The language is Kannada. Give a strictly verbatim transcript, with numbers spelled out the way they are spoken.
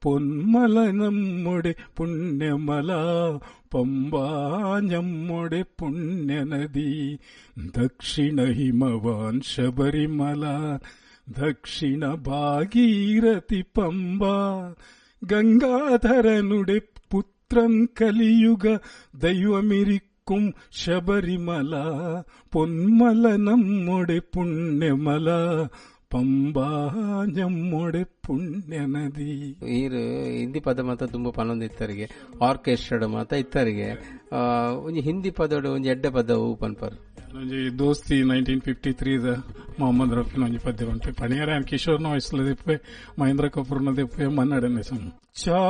പൊന്മല നമ്മുടെ പുണ്യമല പമ്പാ നമ്മുടെ പുണ്യനദി ദക്ഷിണ ഹിമവാൻ ശബരിമല ദക്ഷിണ ഭാഗീരഥി പമ്പ ഗംഗാധരനുടെ പുത്രൻ കലിയുഗ ദൈവമിരിക്കും ശബരിമല പൊന്മല നമ്മുടെ പുണ്യമല ಪಂಬಾ ನಮ್ಮೊಡೆ ಪುಣ್ಯ ನದಿ. ಈರು ಹಿಂದಿ ಪದ ಮಾತ ತುಂಬ ಪನೊಂದು ಇತ್ತರಿಗೆ ಆರ್ಕೆಸ್ಟ್ರಾಡ್ ಮಾತ ಇತ್ತರಿಗೆ ಒಂಜಿ ಹಿಂದಿ ಪದೋಡು ಒಂಜಿ ಎಡ್ಡೆ ಪದ ಹೂ ಪನ್ಪರ್ ಒಂಜಿ ದೋಸ್ತಿ nineteen fifty three the Mohammed ರಫಿನ ಒಂಜಿ ಪದ್ಯ ಪನ್ಪೆ ಪಣಿಯರ ಕಿಶೋರ್ನ ವಯಸ್ಸು ದೆಪ್ಪೆ ಮಹೇಂದ್ರ ಕಪೂರ್ನ ದೆಪ್ಪೆ ಮನ್ನಡನೆ ಸಂ